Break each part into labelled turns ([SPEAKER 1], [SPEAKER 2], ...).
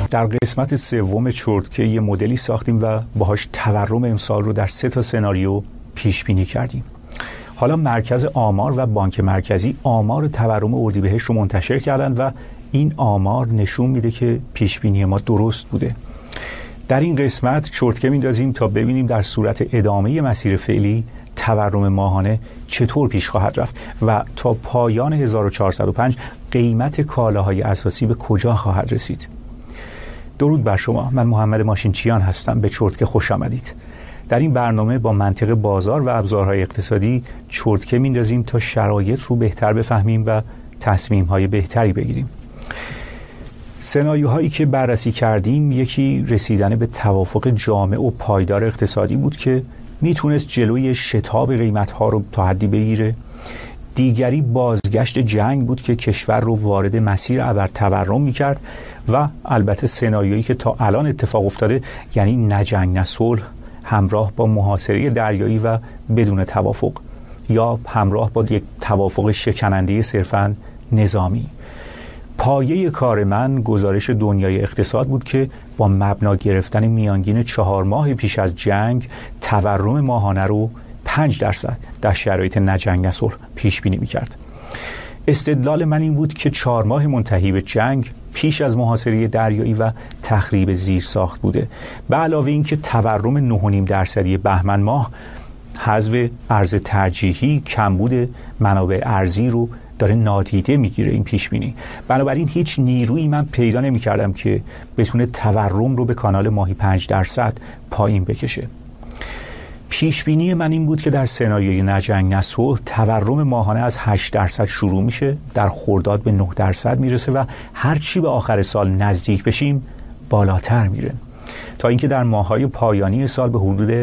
[SPEAKER 1] در قسمت سوم چرتکه یه مدلی ساختیم و باهاش تورم امسال رو در 3 سناریو پیش بینی کردیم. حالا مرکز آمار و بانک مرکزی آمار تورم اردیبهشت رو منتشر کردن و این آمار نشون میده که پیش بینی ما درست بوده. در این قسمت چرتکه میندازیم تا ببینیم در صورت ادامه مسیر فعلی تورم ماهانه چطور پیش خواهد رفت و تا پایان 1405 قیمت کالاهای اساسی به کجا خواهد رسید. درود بر شما، من محمد ماشینچیان هستم. به چرتکه خوش آمدید. در این برنامه با منطق بازار و ابزارهای اقتصادی چرتکه میندازیم تا شرایط رو بهتر بفهمیم و تصمیم‌های بهتری بگیریم. سناریوهایی که بررسی کردیم، یکی رسیدن به توافق جامع و پایدار اقتصادی بود که میتونست جلوی شتاب قیمت‌ها رو تا حدی بگیره. دیگری بازگشت جنگ بود که کشور رو وارد مسیر ابرتورم میکرد و البته سناریویی که تا الان اتفاق افتاده، یعنی نه جنگ نه صلح، همراه با محاصره دریایی و بدون توافق، یا همراه با یک توافق شکننده صرفاً نظامی. پایه کار من گزارش دنیای اقتصاد بود که با مبنا گرفتن میانگین 4 ماه پیش از جنگ تورم ماهانه رو 5% در شرایط نه جنگ نه صلح پیش بینی می‌کرد. استدلال من این بود که 4 ماه منتهی به جنگ پیش از محاصره دریایی و تخریب زیرساخت بوده. به علاوه این که تورم 9.5% بهمن ماه حذف ارز ترجیحی، کمبود منابع ارزی رو داره نادیده میگیره این پیش بینی. بنابراین هیچ نیرویی من پیدا نمی‌کردم که بتونه تورم رو به کانال ماهی 5% پایین بکشه. پیش بینی من این بود که در سناریوی نه جنگ نه صلح تورم ماهانه از 8% شروع میشه، در خرداد به 9% میرسه و هر چی به آخر سال نزدیک بشیم بالاتر میره، تا اینکه در ماه‌های پایانی سال به حدود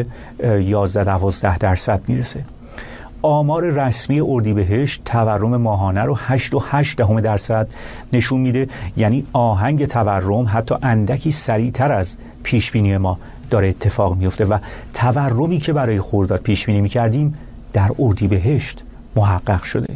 [SPEAKER 1] 11-12% میرسه. آمار رسمی اردیبهشت تورم ماهانه رو 8.8% نشون میده، یعنی آهنگ تورم حتی اندکی سریعتر از پیش بینی ما داره اتفاق میفته و تورمی که برای خرداد پیش بینی میکردیم در اردیبهشت محقق شده.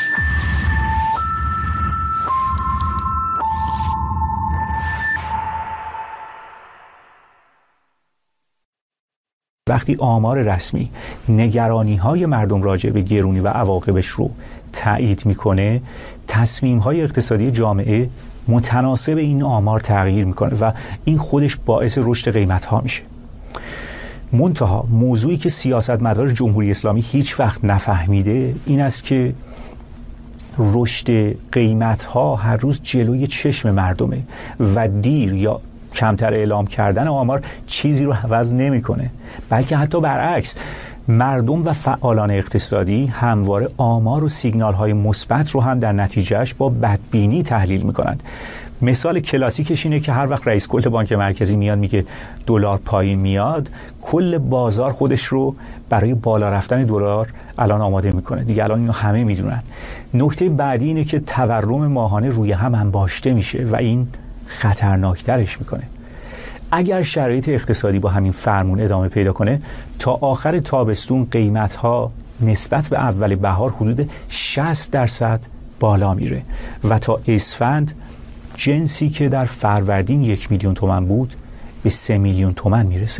[SPEAKER 1] وقتی آمار رسمی نگرانی‌های مردم راجع به گرونی و عواقبش رو تایید میکنه، تصمیم‌های اقتصادی جامعه متناسب این آمار تغییر میکنه و این خودش باعث رشد قیمت‌ها میشه. منتها موضوعی که سیاستمدار جمهوری اسلامی هیچ وقت نفهمیده این است که رشد قیمت‌ها هر روز جلوی چشم مردمه و دیر یا کمتر اعلام کردن آمار چیزی رو عوض نمی‌کنه، بلکه حتی برعکس، مردم و فعالان اقتصادی همواره آمار و سیگنال‌های مثبت رو هم در نتیجهش با بدبینی تحلیل می‌کنند. مثال کلاسیکش اینه که هر وقت رئیس کل بانک مرکزی میاد میگه دلار پایین میاد، کل بازار خودش رو برای بالا رفتن دلار الان آماده میکنه. دیگه الان اینو همه میدونن. نکته بعدی اینه که تورم ماهانه روی هم انباشته میشه و این خطرناکترش میکنه. اگر شرایط اقتصادی با همین فرمون ادامه پیدا کنه، تا آخر تابستون قیمت‌ها نسبت به اول بهار حدود 60% بالا میره و تا اسفند جنسی که در فروردین 1 میلیون تومان بود به 3 میلیون تومان میرسه.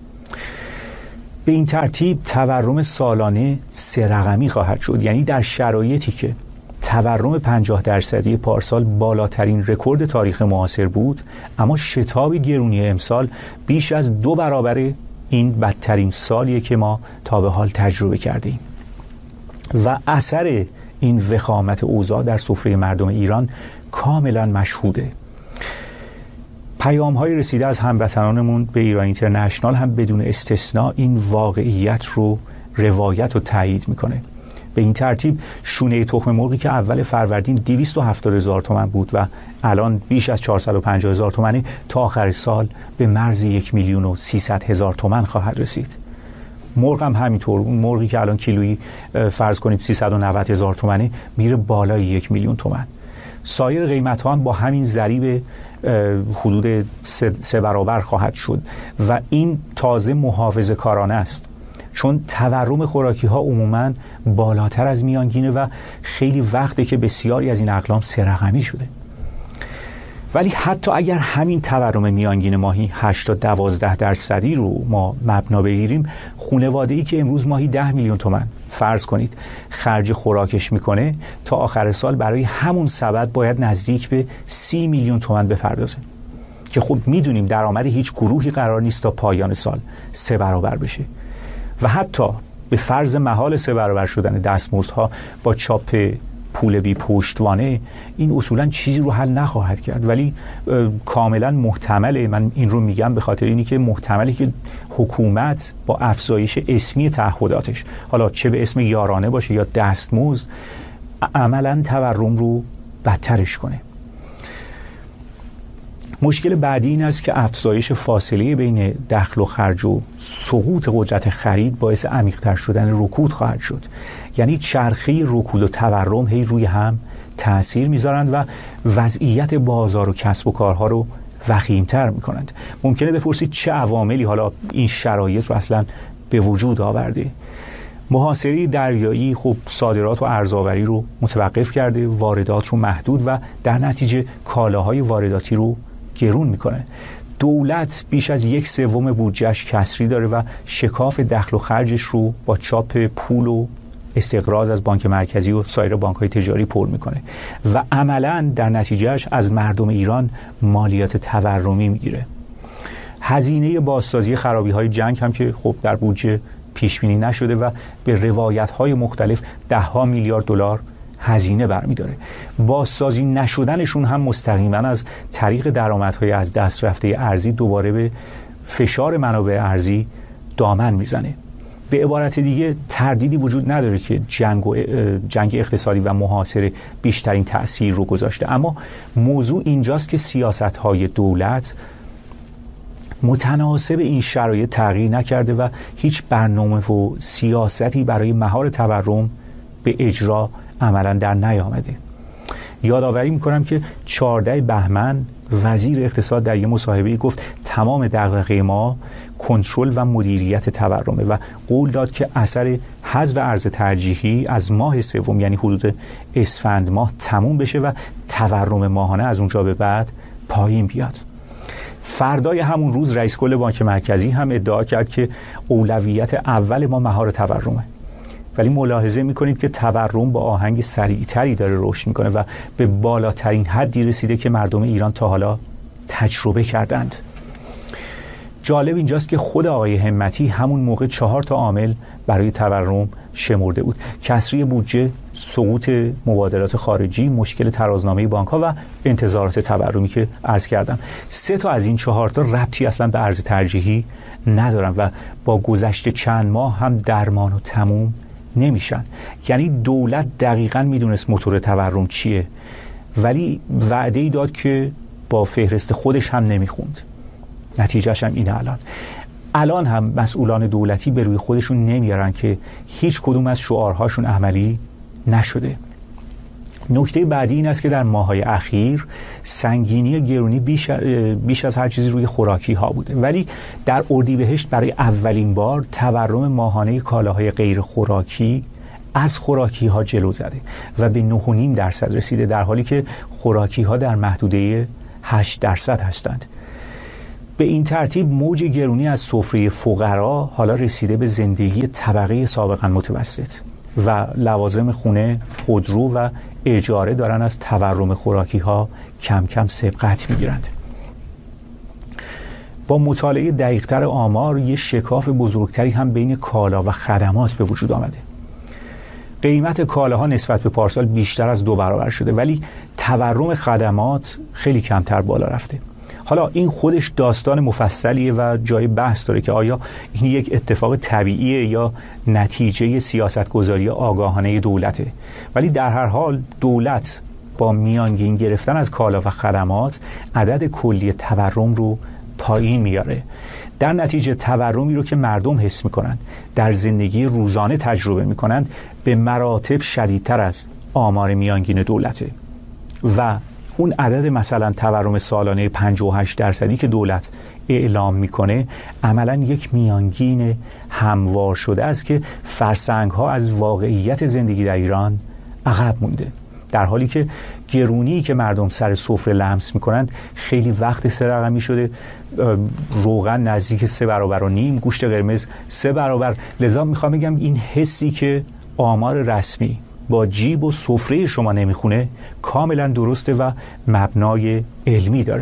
[SPEAKER 1] به این ترتیب تورم سالانه 3 رقمی خواهد شد، یعنی در شرایطی که تورم 50% پارسال بالاترین رکورد تاریخ معاصر بود، اما شتاب گرونی امسال بیش از 2 برابر این بدترین سالیه که ما تا به حال تجربه کردیم و اثر این وخامت اوضاع در سفره مردم ایران کاملا مشهوده. پیام‌های رسیده از هموطنانمون به ایران اینترنشنال هم بدون استثناء این واقعیت رو روایت و تایید میکنه. به این ترتیب شونه تخم مرغی که اول فروردین 270,000 تومان بود و الان بیش از 450,000 تومانی، تا آخر سال به مرز 1,300,000 تومان خواهد رسید. مرغ هم همینطور، اون مرغی که الان کیلویی فرض کنید 390,000 تومانه میره بالای 1 میلیون تومان. سایر قیمت ها هم با همین ضریب حدود 3 برابر خواهد شد و این تازه محافظه کارانه است، چون تورم خوراکی ها عموماً بالاتر از میانگینه و خیلی وقته که بسیاری از این اقلام 3 رقمی شده. ولی حتی اگر همین تورم میانگین ماهی 8 تا 12% رو ما مبنا بگیریم، خانواده‌ای که امروز ماهی 10 میلیون تومان فرض کنید خرج خوراکش میکنه، تا آخر سال برای همون سبد باید نزدیک به 30 میلیون تومان بپردازه که خب میدونیم درآمد هیچ گروهی قرار نیست تا پایان سال 3 برابر بشه. و حتی به فرض محال 3 برابر شدن دستمزدها با چاپ پول بی پشتوانه، این اصولا چیزی رو حل نخواهد کرد. ولی کاملا محتمله، من این رو میگم به خاطر اینی که محتمله که حکومت با افزایش اسمی تعهداتش، حالا چه به اسم یارانه باشه یا دستمزد، عملا تورم رو بدترش کنه. مشکل بعدی این است که افزایش فاصله بین دخل و خرج و سقوط قدرت خرید باعث عمیق‌تر شدن رکود خواهد شد. یعنی چرخه رکود و تورم هی روی هم تأثیر میذارند و وضعیت بازار و کسب و کارها رو وخیم‌تر میکنند. ممکنه بپرسید چه عواملی حالا این شرایط رو اصلا به وجود آورده؟ محاصره دریایی خب صادرات و ارزآوری رو متوقف کرده، واردات رو محدود و در نتیجه کالاهای وارداتی رو گرون میکنه. دولت بیش از 1/3 بودجهش کسری داره و شکاف دخل و خرجش رو با چاپ پول و استقراض از بانک مرکزی و سایر بانک‌های تجاری پر میکنه و عملاً در نتیجهش از مردم ایران مالیات تورمی میگیره. هزینه بازسازی خرابی‌های جنگ هم که خب در بودجه پیش بینی نشده و به روایت‌های مختلف 10 میلیارد دلار هزینه برمی‌داره. بازسازی نشدنشون هم مستقیما از طریق درآمدهای از دست رفته ارزی دوباره به فشار منابع ارزی دامن میزنه. به عبارت دیگه تردیدی وجود نداره که جنگ اقتصادی و محاصره بیشترین تأثیر رو گذاشته، اما موضوع اینجاست که سیاست‌های دولت متناسب این شرایط تغییر نکرده و هیچ برنامه و سیاستی برای مهار تورم به اجرا عملا در نیامده. یادآوری میکنم که 14 بهمن وزیر اقتصاد در یک مصاحبه‌ای گفت تمام دغدغه ما کنترل و مدیریت تورمه و قول داد که اثر حذف ارز ترجیحی از ماه سوم یعنی حدود اسفند ماه تموم بشه و تورم ماهانه از اونجا به بعد پایین بیاد. فردای همون روز رئیس کل بانک مرکزی هم ادعا کرد که اولویت اول ما مهار تورمه. ولی ملاحظه میکنید که تورم با آهنگ سریعتری داره رشد میکنه و به بالاترین حدی رسیده که مردم ایران تا حالا تجربه کردند. جالب اینجاست که خود آقای همتی همون موقع 4 عامل برای تورم شمرده بود: کسری بودجه، سقوط مبادلات خارجی، مشکل ترازنامه بانک‌ها و انتظارات تورمی که عرض کردم. 3 از این 4 ربطی اصلا به ارز ترجیحی ندارن و با گذشت چند ماه هم درمان و تموم نمیشن. یعنی دولت دقیقاً میدونست موتور تورم چیه، ولی وعده‌ای داد که با فهرست خودش هم نمیخوند. نتیجهش هم اینه. الان هم مسئولان دولتی به روی خودشون نمیارن که هیچ کدوم از شعارهاشون عملی نشده. نکته بعدی این است که در ماه‌های اخیر سنگینی گرونی بیش از هر چیزی روی خوراکی ها بوده، ولی در اردیبهشت برای اولین بار تورم ماهانه کالاهای غیر خوراکی از خوراکی ها جلو زده و به 9.5% رسیده، در حالی که خوراکی ها در محدوده 8% هستند. به این ترتیب موج گرونی از سفره فقرا حالا رسیده به زندگی طبقه سابقا متوسط و لوازم خونه، خودرو و اجاره دارن از تورم خوراکی ها کم کم سبقت میگیرند. با مطالعه دقیق‌تر آمار یه شکاف بزرگتری هم بین کالا و خدمات به وجود آمده. قیمت کالاها نسبت به پارسال بیشتر از 2 برابر شده، ولی تورم خدمات خیلی کمتر بالا رفته. حالا این خودش داستان مفصلیه و جای بحث داره که آیا این یک اتفاق طبیعیه یا نتیجه سیاستگذاری آگاهانه دولته، ولی در هر حال دولت با میانگین گرفتن از کالا و خدمات عدد کلی تورم رو پایین میاره. در نتیجه تورمی رو که مردم حس میکنند، در زندگی روزانه تجربه میکنند، به مراتب شدیدتر از آمار میانگین دولته و اون عدد مثلا تورم سالانه 58% که دولت اعلام میکنه عملا یک میانگین هموار شده است که فرسنگ ها از واقعیت زندگی در ایران عقب مونده. در حالی که گرونی که مردم سر سفره لمس میکنند خیلی وقت 3 رقمی شده، روغن نزدیک 3.5 برابر، گوشت قرمز 3 برابر. لذا میخوام بگم این حسی که آمار رسمی با جیب و سفره شما نمیخونه کاملا درسته و مبنای علمی داره.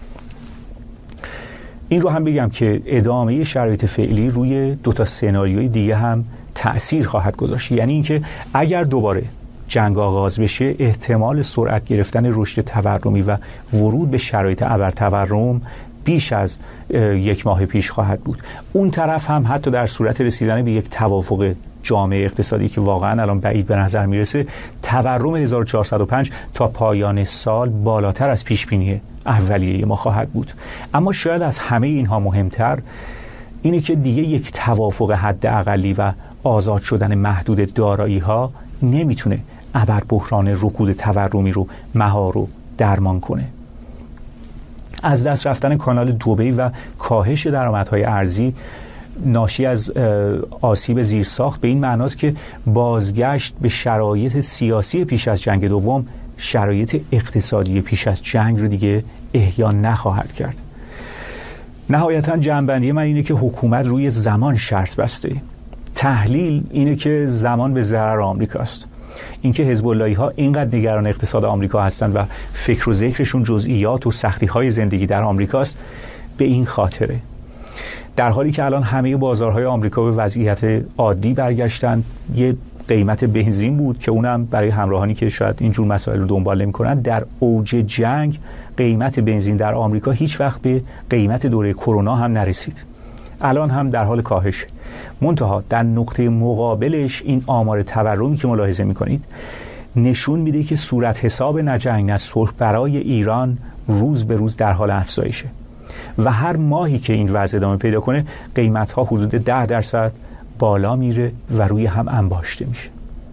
[SPEAKER 1] این رو هم بگم که ادامه شرایط فعلی روی 2 سناریوی دیگه هم تأثیر خواهد گذاشت. یعنی اینکه اگر دوباره جنگ آغاز بشه، احتمال سرعت گرفتن رشد تورمی و ورود به شرایط ابرتورم بیش از 1 ماه پیش خواهد بود. اون طرف هم حتی در صورت رسیدن به یک توافق جامعه اقتصادی که واقعا الان بعید به نظر میرسه، تورم 1405 تا پایان سال بالاتر از پیش بینی اولیه ما خواهد بود. اما شاید از همه اینها مهمتر اینه که دیگه یک توافق حداقلی و آزاد شدن محدود دارایی ها نمیتونه ابر بحران رکود تورمی رو مهار و درمان کنه. از دست رفتن کانال دبی و کاهش درآمدهای ارزی ناشی از آسیب زیرساخت به این معناست که بازگشت به شرایط سیاسی پیش از جنگ دوم شرایط اقتصادی پیش از جنگ رو دیگه احیا نخواهد کرد. نهایتاً جمع‌بندی من اینه که حکومت روی زمان شرط بسته. تحلیل اینه که زمان به ضرر آمریکاست. اینکه حزب اللهی ها اینقدر نگران اقتصاد آمریکا هستند و فکر و ذکرشون جزئیات و سختی های زندگی در آمریکاست به این خاطره. در حالی که الان همه بازارهای آمریکا به وضعیت عادی برگشتن، یه قیمت بنزین بود که اونم برای همراهانی که شاید اینجور مسائل رو دنبال نمی‌کنن، در اوج جنگ قیمت بنزین در آمریکا هیچ وقت به قیمت دوره کرونا هم نرسید. الان هم در حال کاهش. منتها در نقطه مقابلش این آمار تورمی که ملاحظه می‌کنید نشون میده که صورت حساب نه جنگ نه صلح برای ایران روز به روز در حال افزایشه و هر ماهی که این وضع ادامه پیدا کنه قیمت‌ها حدود 10% بالا میره و روی هم انباشته میشه.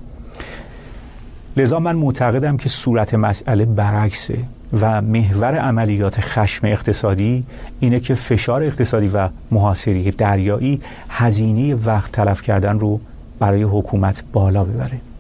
[SPEAKER 1] لذا من معتقدم که صورت مسئله برعکسه و محور عملیات خشم اقتصادی اینه که فشار اقتصادی و محاصره دریایی هزینه وقت تلف کردن رو برای حکومت بالا ببره.